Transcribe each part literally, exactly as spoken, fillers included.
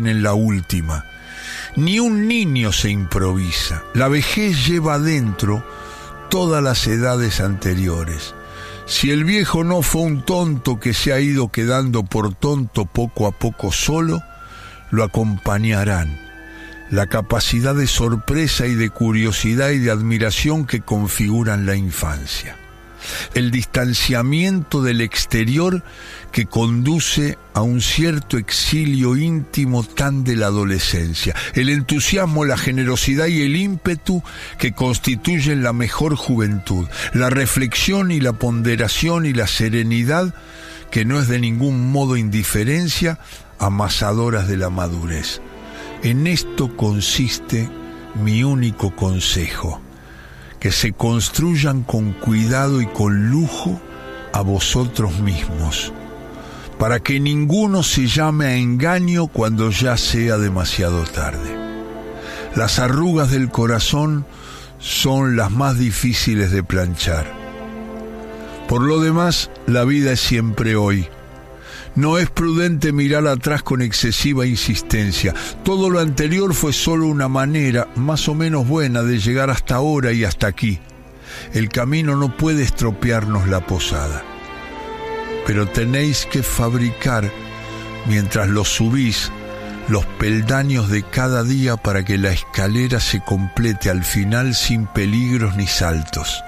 estén en la última. Ni un niño se improvisa. La vejez lleva adentro todas las edades anteriores. Si el viejo no fue un tonto que se ha ido quedando por tonto poco a poco solo, lo acompañarán la capacidad de sorpresa y de curiosidad y de admiración que configuran la infancia. El distanciamiento del exterior que conduce a un cierto exilio íntimo tan de la adolescencia. El entusiasmo, la generosidad y el ímpetu que constituyen la mejor juventud. La reflexión y la ponderación y la serenidad que no es de ningún modo indiferencia, amasadoras de la madurez. En esto consiste mi único consejo: que se construyan con cuidado y con lujo a vosotros mismos, para que ninguno se llame a engaño cuando ya sea demasiado tarde. Las arrugas del corazón son las más difíciles de planchar. Por lo demás, la vida es siempre hoy. No es prudente mirar atrás con excesiva insistencia. Todo lo anterior fue solo una manera, más o menos buena, de llegar hasta ahora y hasta aquí. El camino no puede estropearnos la posada. Pero tenéis que fabricar, mientras lo subís, los peldaños de cada día para que la escalera se complete al final sin peligros ni saltos.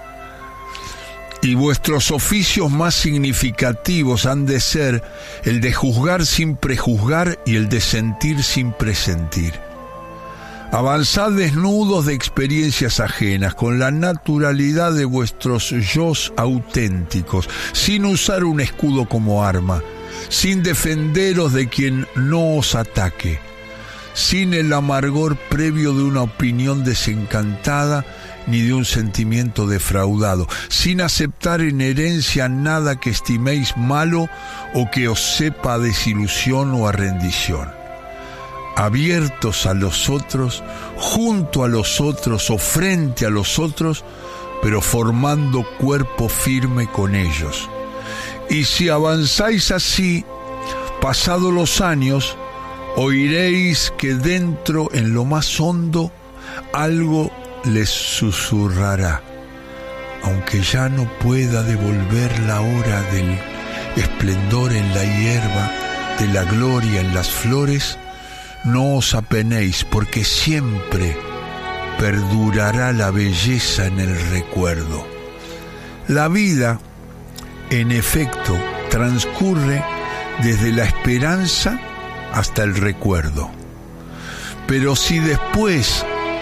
Y vuestros oficios más significativos han de ser el de juzgar sin prejuzgar y el de sentir sin presentir. Avanzad desnudos de experiencias ajenas, con la naturalidad de vuestros yos auténticos, sin usar un escudo como arma, sin defenderos de quien no os ataque, sin el amargor previo de una opinión desencantada ni de un sentimiento defraudado, sin aceptar en herencia nada que estiméis malo o que os sepa a desilusión o a rendición. Abiertos a los otros, junto a los otros o frente a los otros, pero formando cuerpo firme con ellos. Y si avanzáis así, pasados los años, oiréis que dentro, en lo más hondo, algo les susurrará, aunque ya no pueda devolver la hora del esplendor en la hierba, de la gloria en las flores, no os apenéis, porque siempre perdurará la belleza en el recuerdo. La vida, en efecto, transcurre desde la esperanza hasta el recuerdo. Pero si después,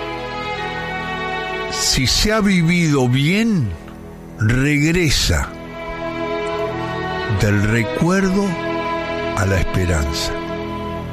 si se ha vivido bien, regresa del recuerdo a la esperanza.